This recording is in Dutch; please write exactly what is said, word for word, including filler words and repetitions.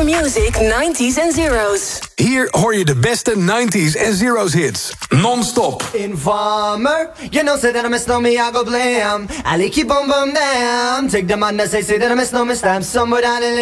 New music nineties en zeros. Hier hoor je de beste nineties en zeros hits. Non-stop. Informer, you know say that I miss no me, I go blam. I keep on bum damn. Take the man that say say that I miss no me, stamp somewhere down in